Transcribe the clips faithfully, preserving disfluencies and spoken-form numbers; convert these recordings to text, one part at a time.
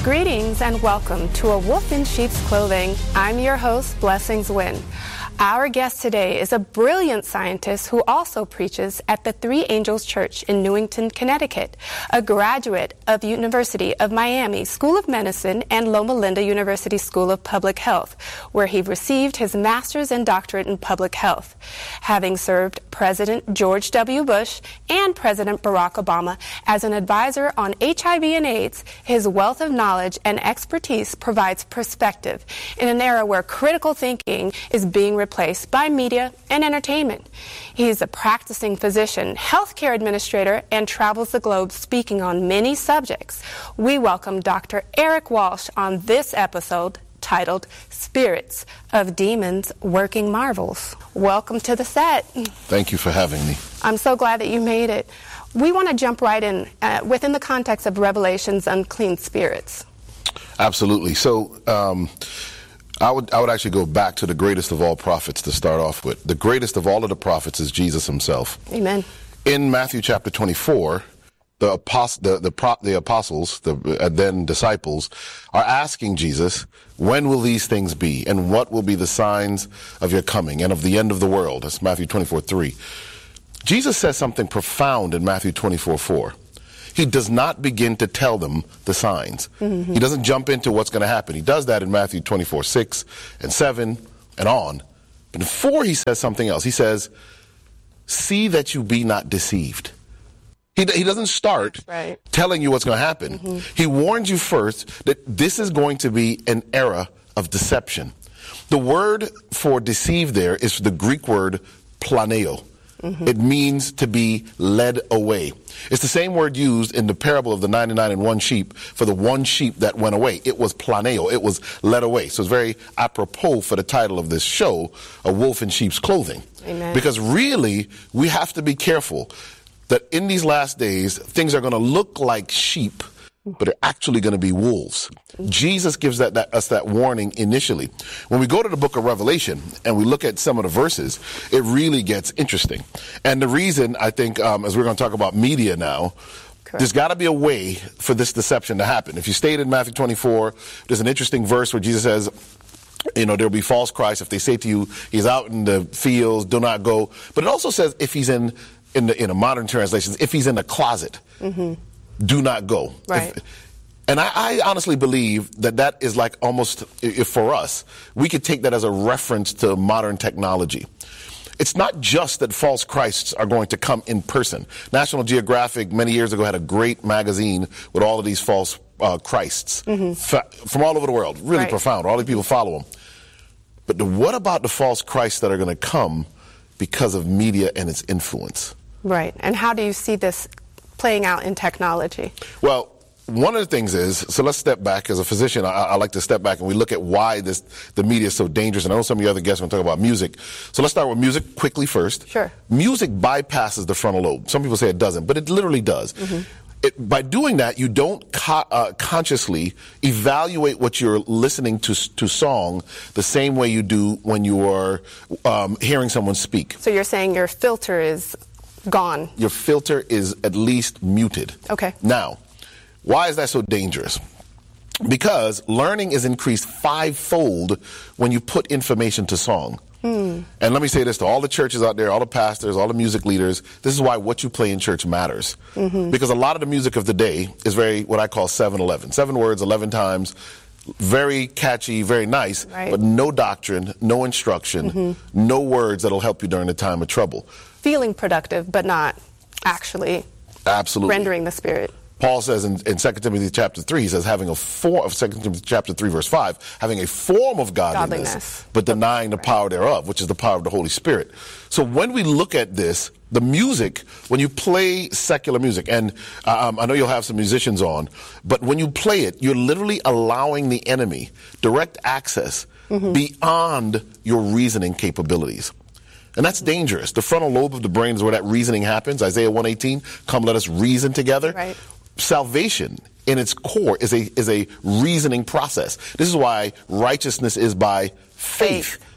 Greetings and welcome to A Wolf in Sheep's Clothing. I'm your host, Blessings Wynn. Our guest today is a brilliant scientist who also preaches at the Three Angels Church in Newington, Connecticut, a graduate of University of Miami School of Medicine and Loma Linda University School of Public Health, where he received his master's and doctorate in public health. Having served President George W. Bush and President Barack Obama as an advisor on H I V and AIDS, his wealth of knowledge and expertise provides perspective in an era where critical thinking is being replaced by media and entertainment. He is a practicing physician, healthcare administrator, and travels the globe speaking on many subjects. We welcome Doctor Eric Walsh on this episode titled Spirits of Demons Working Marvels. Welcome to the set. Thank you for having me. I'm so glad that you made it. We want to jump right in uh, within the context of Revelation's unclean spirits. Absolutely. So, um, I would I would actually go back to the greatest of all prophets to start off with. The greatest of all of the prophets is Jesus himself. Amen. In Matthew chapter twenty-four, the apos- the the, pro- the apostles, the uh, then disciples, are asking Jesus, when will these things be, and what will be the signs of your coming and of the end of the world? That's Matthew twenty-four three. Jesus says something profound in Matthew twenty-four four. He does not begin to tell them the signs. Mm-hmm. He doesn't jump into what's going to happen. He does that in Matthew twenty-four six and seven and on. But before he says something else, he says, see that you be not deceived. He, he doesn't start right. telling you what's going to happen. Mm-hmm. He warns you first that this is going to be an era of deception. The word for deceive there is the Greek word planeo. Mm-hmm. It means to be led away. It's the same word used in the parable of the ninety-nine and one sheep for the one sheep that went away. It was planeo. It was led away. So it's very apropos for the title of this show, A Wolf in Sheep's Clothing. Amen. Because really, we have to be careful that in these last days, things are going to look like sheep, but they're actually going to be wolves. Jesus gives that, that us that warning initially. When we go to the book of Revelation and we look at some of the verses, it really gets interesting. And the reason, I think, um, as we're going to talk about media now, Correct. There's got to be a way for this deception to happen. If you stayed in Matthew twenty-four, there's an interesting verse where Jesus says, you know, there'll be false Christ. If they say to you, he's out in the fields, do not go. But it also says if he's in, in, the, in a modern translation, if he's in a closet, mm-hmm. do not go. Right. If, and I, I honestly believe that that is like almost, if for us, we could take that as a reference to modern technology. It's not just that false Christs are going to come in person. National Geographic many years ago had a great magazine with all of these false uh, Christs mm-hmm. fa- from all over the world. Really right. profound. All these people follow them. But the, what about the false Christs that are going to come because of media and its influence? Right. And how do you see this playing out in technology? Well, one of the things is, so let's step back. As a physician, I, I like to step back and we look at why this the media is so dangerous. And I know some of your other guests are going to talk about music. So let's start with music quickly first. Sure. Music bypasses the frontal lobe. Some people say it doesn't, but it literally does. Mm-hmm. It, by doing that, you don't co- uh, consciously evaluate what you're listening to to song the same way you do when you are um, hearing someone speak. So you're saying your filter is gone. Your filter is at least muted. Okay. Now, why is that so dangerous? Because learning is increased fivefold when you put information to song. Hmm. And let me say this to all the churches out there, all the pastors, all the music leaders. This is why what you play in church matters. Mm-hmm. Because a lot of the music of the day is very, what I call seven eleven. Seven words, eleven times. Very catchy, very nice, right. but no doctrine, no instruction, mm-hmm. no words that'll help you during the time of trouble. Feeling productive, but not actually Absolutely. rendering the spirit. Paul says in, in Second Timothy chapter three, he says, having a form of Second Timothy chapter three, verse five, having a form of godliness, godliness. but denying the power thereof, which is the power of the Holy Spirit. So when we look at this, the music, when you play secular music, and um, I know you'll have some musicians on, but when you play it, you're literally allowing the enemy direct access mm-hmm. beyond your reasoning capabilities. And that's dangerous. The frontal lobe of the brain is where that reasoning happens. Isaiah one eighteen, come let us reason together. Right. Salvation in its core is a is a reasoning process. This is why righteousness is by faith, faith.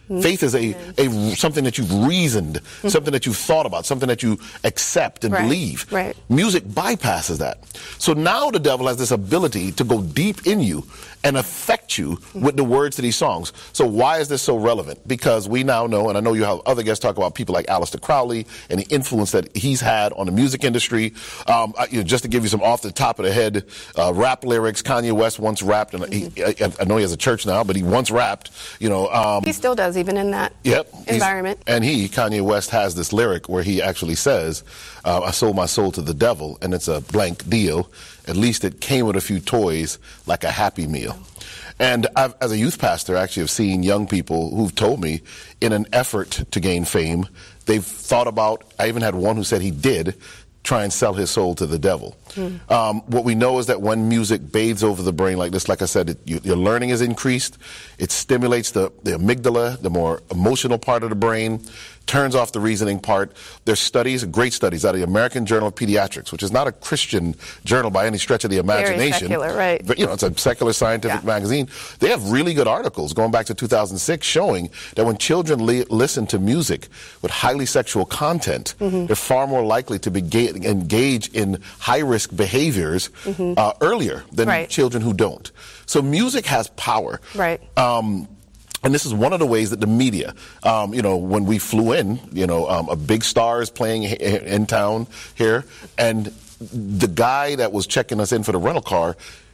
Mm-hmm. Faith is a, a something that you've reasoned, mm-hmm. something that you've thought about, something that you accept and right. believe. Right. Music bypasses that. So now the devil has this ability to go deep in you and affect you mm-hmm. with the words to these songs. So why is this so relevant? Because we now know, and I know you have other guests talk about people like Aleister Crowley and the influence that he's had on the music industry. Um, you know, just to give you some off the top of the head uh, rap lyrics, Kanye West once rapped, and he, I, I know he has a church now, but he once rapped. You know, um, he still does, even in that yep, environment. And he, Kanye West, has this lyric where he actually says, uh, "I sold my soul to the devil, and it's a blank deal. At least it came with a few toys, like a Happy Meal." And I've, as a youth pastor, I actually have seen young people who've told me, in an effort to gain fame, they've thought about, I even had one who said he did, try and sell his soul to the devil. Mm. Um, what we know is that when music bathes over the brain like this, like I said, it, you, your learning is increased. It stimulates the, the amygdala, the more emotional part of the brain, turns off the reasoning part. There's studies, great studies, out of the American Journal of Pediatrics, which is not a Christian journal by any stretch of the imagination. Very secular, right. But, you know, it's a secular scientific yeah. magazine. They have really good articles going back to two thousand six showing that when children li- listen to music with highly sexual content, mm-hmm. they're far more likely to be ga- engage in high-risk behaviors mm-hmm. uh, earlier than right. children who don't. So music has power. Right. Um, And this is one of the ways that the media, um, you know, when we flew in, you know, um, a big star is playing h- in town here, and the guy that was checking us in for the rental car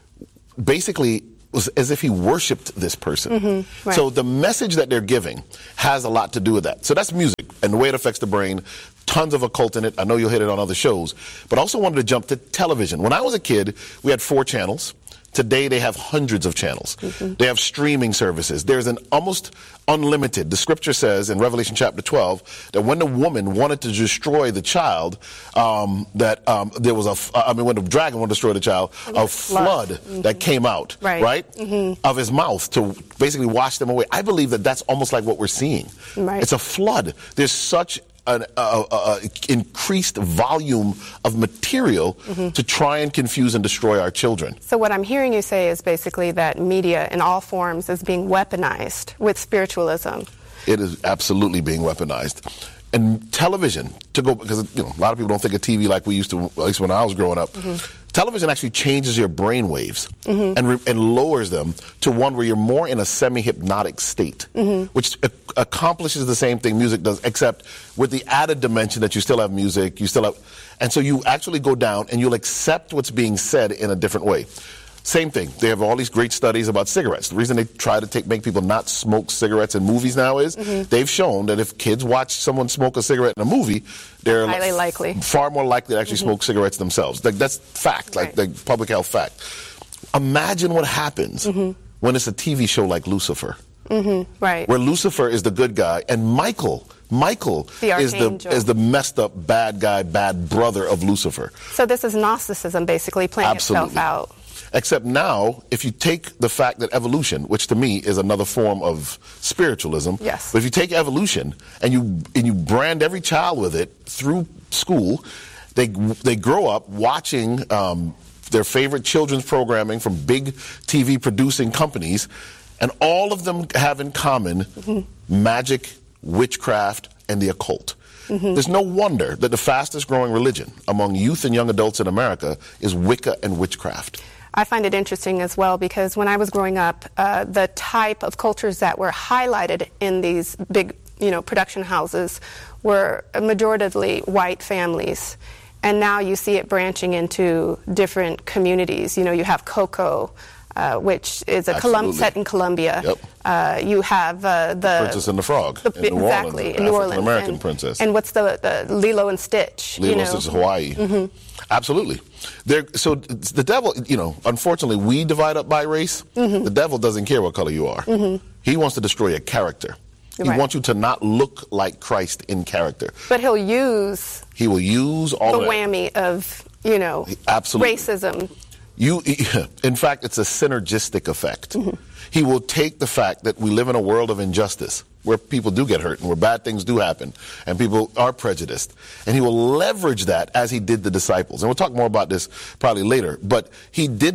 basically was as if he worshipped this person. Mm-hmm, right. So the message that they're giving has a lot to do with that. So that's music and the way it affects the brain. Tons of occult in it. I know you'll hit it on other shows. But I also wanted to jump to television. When I was a kid, we had four channels. Today, they have hundreds of channels. Mm-hmm. They have streaming services. There's an almost unlimited. The scripture says in Revelation chapter twelve that when the woman wanted to destroy the child, um, that um, there was a, I mean, when the dragon wanted to destroy the child, a flood mm-hmm. that came out, right, right? Mm-hmm. of his mouth to basically wash them away. I believe that that's almost like what we're seeing. Right. It's a flood. There's such an uh, uh, increased volume of material mm-hmm. to try and confuse and destroy our children. So what I'm hearing you say is basically that media in all forms is being weaponized with spiritualism. It is absolutely being weaponized. And television, to go, because you know, a lot of people don't think of T V like we used to, at least when I was growing up. Mm-hmm. Television actually changes your brain waves mm-hmm. and, re- and lowers them to one where you're more in a semi-hypnotic state, mm-hmm. which a- accomplishes the same thing music does, except with the added dimension that you still have music, you still have, and so you actually go down and you'll accept what's being said in a different way. Same thing. They have all these great studies about cigarettes. The reason they try to take make people not smoke cigarettes in movies now is mm-hmm. they've shown that if kids watch someone smoke a cigarette in a movie, they're highly likely, far more likely to actually mm-hmm. smoke cigarettes themselves. Like, that's fact, right. like, like public health fact. Imagine what happens mm-hmm. when it's a T V show like Lucifer, mm-hmm. right? Where Lucifer is the good guy and Michael. Michael the is the is the messed up bad guy, bad brother of Lucifer. So this is Gnosticism basically playing Absolutely. itself out. Except now, if you take the fact that evolution, which to me is another form of spiritualism, yes. but if you take evolution and you and you brand every child with it through school, they they grow up watching um, their favorite children's programming from big T V producing companies, and all of them have in common mm-hmm. magic, witchcraft, and the occult. Mm-hmm. There's no wonder that the fastest growing religion among youth and young adults in America is Wicca and witchcraft. I find it interesting as well because when I was growing up, uh, the type of cultures that were highlighted in these big, you know, production houses were majoritively white families. And now you see it branching into different communities. You know, you have Coco, uh, which is a Colum- set in Colombia. Yep. Uh, you have uh, the, the Princess and the Frog the, in New exactly, Orleans, in New Orleans. African-American and, princess. And what's the, the Lilo and Stitch? Lilo you know? and Stitch is Hawaii. Mm-hmm. Absolutely. There, so the devil, you know, unfortunately, we divide up by race. Mm-hmm. The devil doesn't care what color you are. Mm-hmm. He wants to destroy your character. He right. wants you to not look like Christ in character. But he'll use... He will use all the of whammy that. of, you know, Absolutely. racism. You, in fact, it's a synergistic effect. Mm-hmm. He will take the fact that we live in a world of injustice, where people do get hurt and where bad things do happen and people are prejudiced. And he will leverage that as he did the disciples. And we'll talk more about this probably later. But he did that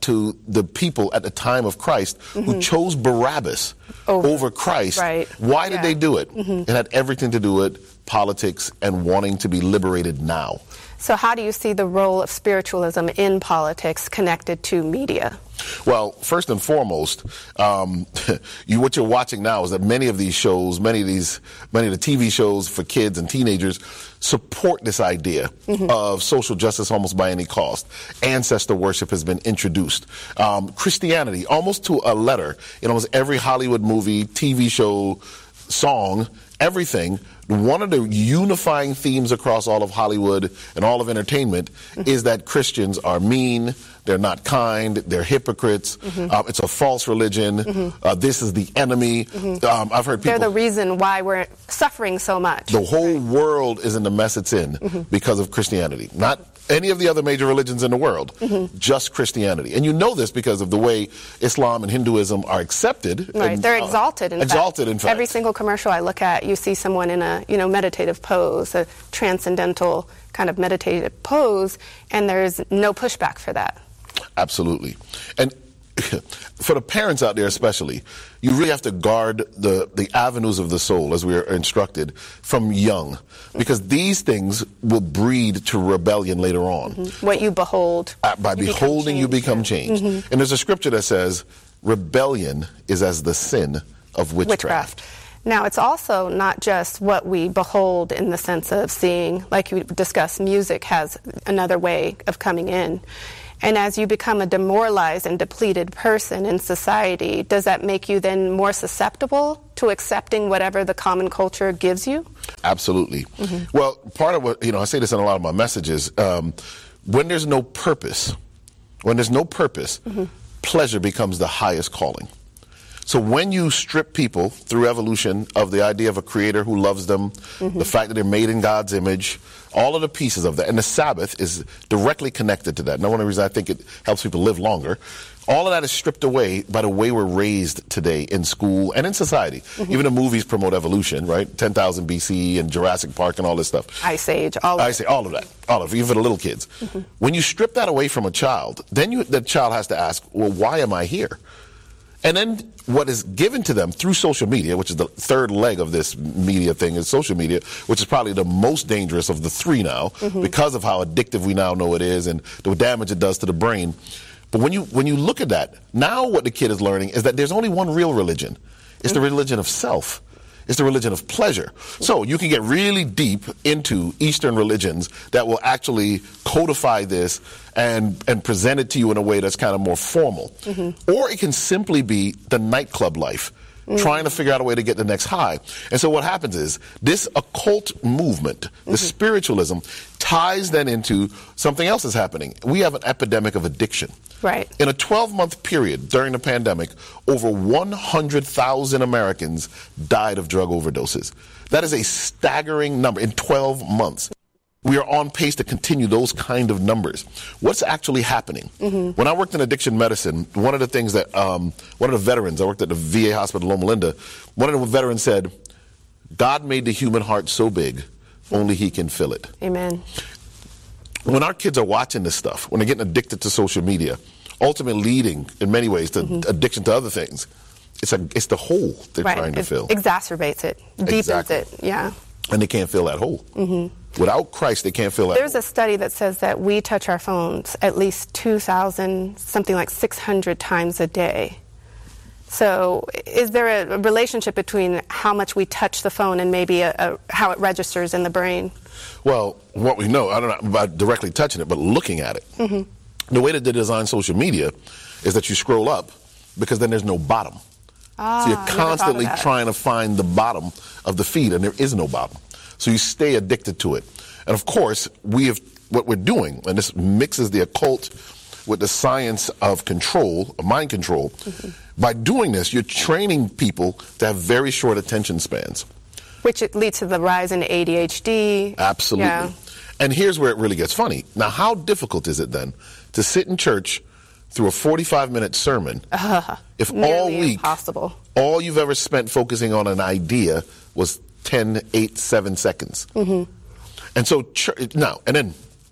to the people at the time of Christ mm-hmm. who chose Barabbas over, over Christ. Right. Why did yeah. they do it? Mm-hmm. It had everything to do with politics and wanting to be liberated now. So how do you see the role of spiritualism in politics connected to media? Well, first and foremost, um, you, what you're watching now is that many of these shows, many of these, many of the T V shows for kids and teenagers support this idea mm-hmm. of social justice almost by any cost. Ancestor worship has been introduced. Um, Christianity, almost to a letter, in almost every Hollywood movie, T V show, song, everything. One of the unifying themes across all of Hollywood and all of entertainment mm-hmm. is that Christians are mean, they're not kind, they're hypocrites, mm-hmm. um, it's a false religion, mm-hmm. uh, this is the enemy. Mm-hmm. Um, I've heard people... They're the reason why we're suffering so much. The whole world is in the mess it's in mm-hmm. because of Christianity. Not any of the other major religions in the world, mm-hmm. just Christianity. And you know this because of the way Islam and Hinduism are accepted. Right, and, they're exalted, in uh, Exalted, fact. in fact. Every single commercial I look at, you see someone in a, you know, meditative pose, a transcendental kind of meditative pose, and there's no pushback for that. Absolutely. And for the parents out there especially, you really have to guard the, the avenues of the soul, as we are instructed, from young. Because these things will breed to rebellion later on. Mm-hmm. What you behold. Uh, by you beholding, become you become changed. Mm-hmm. And there's a scripture that says, rebellion is as the sin of witchcraft. Witchcraft. Now, it's also not just what we behold in the sense of seeing, like you discussed, music has another way of coming in. And as you become a demoralized and depleted person in society, does that make you then more susceptible to accepting whatever the common culture gives you? Absolutely. Mm-hmm. Well, part of what, you know, I say this in a lot of my messages, um, when there's no purpose, when there's no purpose, mm-hmm. pleasure becomes the highest calling. So when you strip people through evolution of the idea of a creator who loves them, mm-hmm. the fact that they're made in God's image, all of the pieces of that, and the Sabbath is directly connected to that. And one of the reasons I think it helps people live longer. All of that is stripped away by the way we're raised today in school and in society. Mm-hmm. Even the movies promote evolution, right? ten thousand B C and Jurassic Park and all this stuff. Ice Age, all of Ice Age, all of that. All of it, even for the little kids. Mm-hmm. When you strip that away from a child, then you, the child has to ask, well, why am I here? And then what is given to them through social media, which is the third leg of this media thing, is social media, which is probably the most dangerous of the three now, mm-hmm. because of how addictive we now know it is and the damage it does to the brain. But when you when you look at that, now what the kid is learning is that there's only one real religion. It's mm-hmm. the religion of self. It's the religion of pleasure. So you can get really deep into Eastern religions that will actually codify this and, and present it to you in a way that's kind of more formal. Mm-hmm. Or it can simply be the nightclub life, mm-hmm. trying to figure out a way to get the next high. And so what happens is this occult movement, the mm-hmm. spiritualism, ties then into something else that's happening. We have an epidemic of addiction. Right. In a twelve-month period during the pandemic, over one hundred thousand Americans died of drug overdoses. That is a staggering number in twelve months. We are on pace to continue those kind of numbers. What's actually happening? Mm-hmm. When I worked in addiction medicine, one of the things that, um, one of the veterans, I worked at the V A hospital in Loma Linda, one of the veterans said, God made the human heart so big, only he can fill it. Amen. When our kids are watching this stuff, when they're getting addicted to social media, ultimately leading in many ways to mm-hmm. addiction to other things, it's a it's the hole they're right. trying to it fill. Exacerbates it, deepens exactly. it, yeah. And they can't fill that hole. Mm-hmm. Without Christ, they can't fill that There's hole. a study that says that we touch our phones at least two thousand, something like six hundred times a day. So is there a relationship between how much we touch the phone and maybe a, a, how it registers in the brain? Well, what we know, I don't know about directly touching it, but looking at it. Mm-hmm. The way that they design social media is that you scroll up because then there's no bottom. Ah, so you're constantly never thought of that. trying to find the bottom of the feed, and there is no bottom. So you stay addicted to it. And of course, we have what we're doing, and this mixes the occult with the science of control, of mind control. Mm-hmm. By doing this, you're training people to have very short attention spans. Which it leads to the rise in A D H D. Absolutely. Yeah. And here's where it really gets funny. Now, how difficult is it then to sit in church through a forty-five minute sermon uh, if all week, impossible. all you've ever spent focusing on an idea was ten, eight, seven seconds? Mm-hmm. And so, now, and then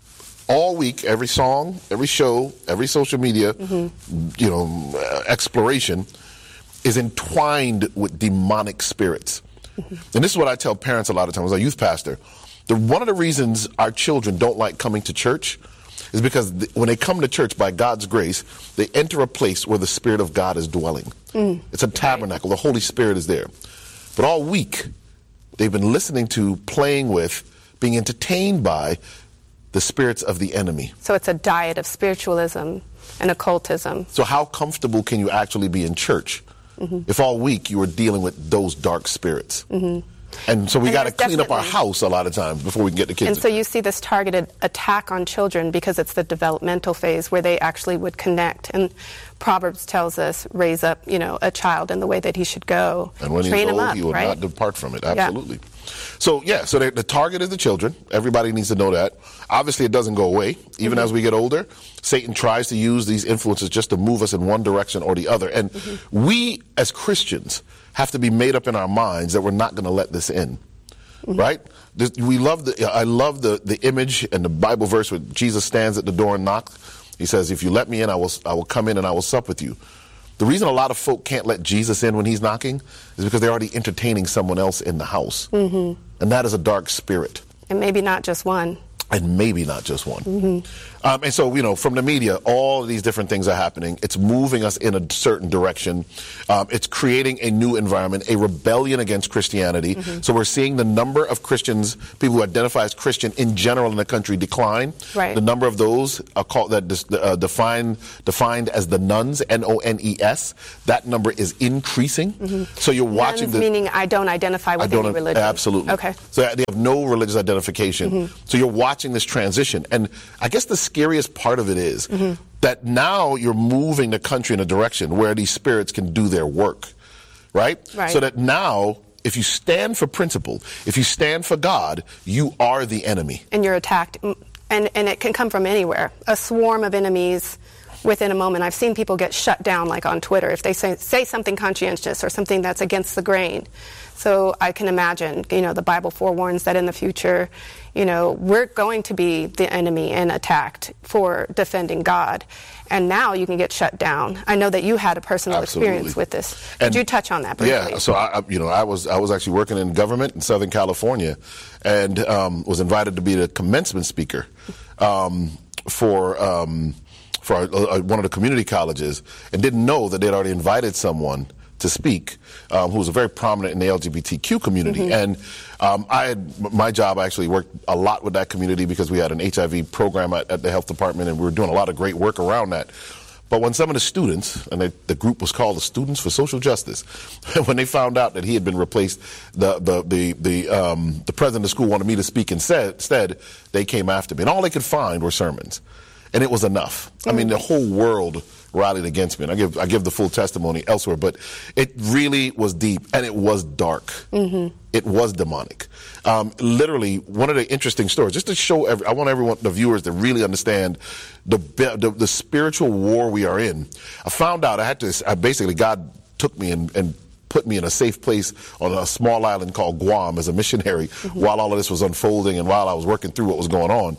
all week, every song, every show, every social media, mm-hmm. you know, uh, exploration is entwined with demonic spirits. Mm-hmm. And this is what I tell parents a lot of times as a youth pastor. The, one of the reasons our children don't like coming to church is because th- when they come to church by God's grace, they enter a place where the Spirit of God is dwelling. Mm. It's a tabernacle. The Holy Spirit is there. But all week, they've been listening to, playing with, being entertained by the spirits of the enemy. So it's a diet of spiritualism and occultism. So how comfortable can you actually be in church mm-hmm. if all week you are dealing with those dark spirits? Mm-hmm. And so we got to clean up our house a lot of times before we can get the kids. And so you see this targeted attack on children because it's the developmental phase where they actually would connect. And Proverbs tells us, raise up, you know, a child in the way that he should go. And when train he's old, him up, he will right? not depart from it. Absolutely. Yeah. So, yeah, so the, the target is the children. Everybody needs to know that. Obviously, it doesn't go away. Even mm-hmm. as we get older, Satan tries to use these influences just to move us in one direction or the other. And mm-hmm. we, as Christians, have to be made up in our minds that we're not going to let this in. Mm-hmm. Right? This, we love the. I love the, the image and the Bible verse where Jesus stands at the door and knocks. He says, if you let me in, I will, I will come in and I will sup with you. The reason a lot of folk can't let Jesus in when he's knocking is because they're already entertaining someone else in the house. Mm-hmm. And that is a dark spirit. And maybe not just one. And maybe not just one. Mm-hmm. Um, and so, you know, from the media, all of these different things are happening. It's moving us in a certain direction. Um, it's creating a new environment, a rebellion against Christianity. Mm-hmm. So we're seeing the number of Christians, people who identify as Christian in general in the country, decline. Right. The number of those are called that uh, defined defined as the nuns, N O N E S. That number is increasing. Mm-hmm. So you're watching nuns the meaning I don't identify with I don't, any religion. Absolutely. Okay. So they have no religious identification. Mm-hmm. So you're watching this transition. And I guess the scariest part of it is mm-hmm. that now you're moving the country in a direction where these spirits can do their work, right? Right. So that now, if you stand for principle, if you stand for God, you are the enemy. And you're attacked. And, and it can come from anywhere. A swarm of enemies within a moment. I've seen people get shut down, like on Twitter, if they say, say something conscientious or something that's against the grain. So I can imagine, you know, the Bible forewarns that in the future, you know, we're going to be the enemy and attacked for defending God. And now you can get shut down. I know that you had a personal Absolutely. experience with this. Could And you touch on that briefly? Yeah, so I, you know, I was I was actually working in government in Southern California, and um, was invited to be the commencement speaker um, for um, for a, a, one of the community colleges, and didn't know that they'd already invited someone to speak, um, who was very prominent in the L G B T Q community. Mm-hmm. And um, I had, my job actually worked a lot with that community because we had an H I V program at, at the health department, and we were doing a lot of great work around that. But when some of the students, and they, the group was called the Students for Social Justice, when they found out that he had been replaced, the the the the, um, the president of the school wanted me to speak instead, instead, they came after me. And all they could find were sermons. And it was enough. Mm-hmm. I mean, the whole world rallied against me. And I give I give the full testimony elsewhere, but it really was deep, and it was dark. Mm-hmm. It was demonic. Um, literally, one of the interesting stories, just to show, every, I want everyone, the viewers, to really understand the, the the spiritual war we are in. I found out I had to, I basically, God took me and, and put me in a safe place on a small island called Guam as a missionary mm-hmm. while all of this was unfolding and while I was working through what was going on.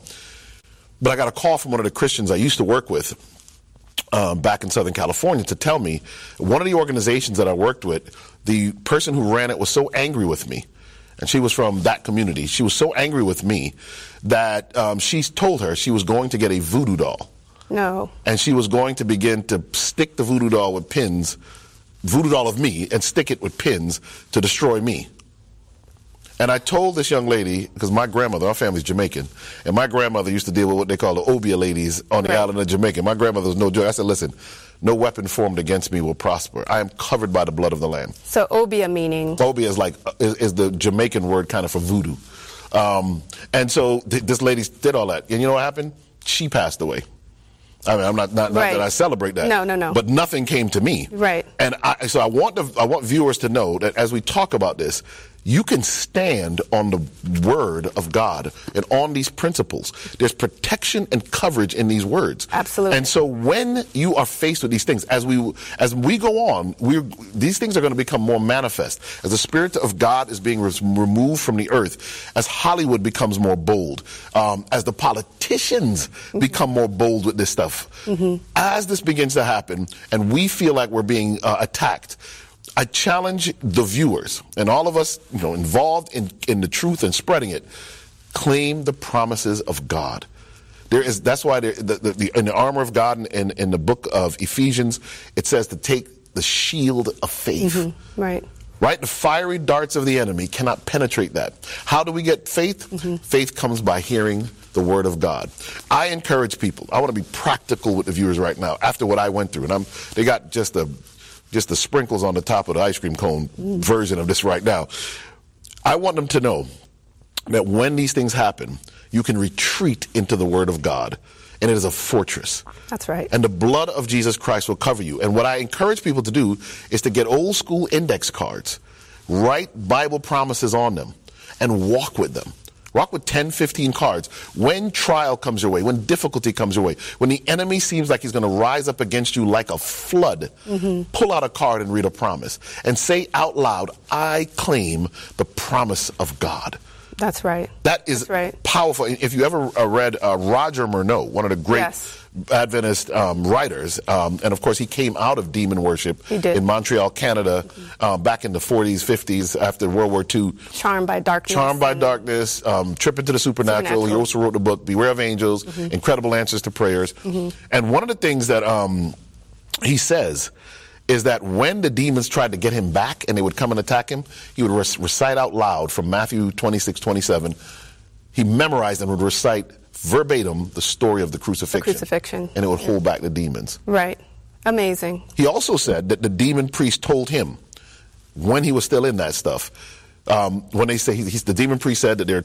But I got a call from one of the Christians I used to work with um, back in Southern California to tell me one of the organizations that I worked with, the person who ran it was so angry with me, and she was from that community. She was so angry with me that um, she told her she was going to get a voodoo doll. No. And she was going to begin to stick the voodoo doll with pins, voodoo doll of me, and stick it with pins to destroy me. And I told this young lady, because my grandmother, our family's Jamaican, and my grandmother used to deal with what they call the Obia ladies on the right. island of Jamaica. My grandmother was no joke. I said, listen, no weapon formed against me will prosper. I am covered by the blood of the Lamb. So Obia meaning? Obia is like, is, is the Jamaican word kind of for voodoo. Um, and so th- this lady did all that. And you know what happened? She passed away. I mean, I'm not, not, not right. that I celebrate that. No, no, no. But nothing came to me. Right. And I, so I want, the, I want viewers to know that as we talk about this, you can stand on the word of God and on these principles. There's protection and coverage in these words. Absolutely. And so when you are faced with these things, as we as we go on, we these things are going to become more manifest. As the Spirit of God is being re- removed from the earth, as Hollywood becomes more bold, um, as the politicians mm-hmm. become more bold with this stuff, mm-hmm. as this begins to happen, and we feel like we're being uh, attacked, I challenge the viewers and all of us, you know, involved in, in the truth and spreading it, claim the promises of God. There is that's why there, the, the, the, in the armor of God in, in, in the book of Ephesians, it says to take the shield of faith. Mm-hmm. Right. Right? The fiery darts of the enemy cannot penetrate that. How do we get faith? Mm-hmm. Faith comes by hearing the word of God. I encourage people. I want to be practical with the viewers right now after what I went through. And I'm they got just a just the sprinkles on the top of the ice cream cone mm. version of this right now. I want them to know that when these things happen, you can retreat into the word of God, and it is a fortress. That's right. And the blood of Jesus Christ will cover you. And what I encourage people to do is to get old school index cards, write Bible promises on them, and walk with them. Walk with ten, fifteen cards. When trial comes your way, when difficulty comes your way, when the enemy seems like he's going to rise up against you like a flood, mm-hmm. pull out a card and read a promise and say out loud, I claim the promise of God. That's right. That is That's right. powerful. If you ever uh, read uh, Roger Murnau, one of the great yes. Adventist um, writers, um, and of course he came out of demon worship he did. in Montreal, Canada, mm-hmm. uh, back in the forties, fifties, after World War Two. Charmed by Darkness. Charmed by Darkness, um, Trip into the Supernatural. Supernatural. He also wrote the book, Beware of Angels, mm-hmm. Incredible Answers to Prayers. Mm-hmm. And one of the things that um, he says is that when the demons tried to get him back and they would come and attack him, he would rec- recite out loud from Matthew twenty-six, twenty-seven. He memorized and would recite verbatim the story of the crucifixion. The crucifixion. And it would yeah. hold back the demons. Right. Amazing. He also said that the demon priest told him, when he was still in that stuff, um, when they say, he, he's, the demon priest said that there are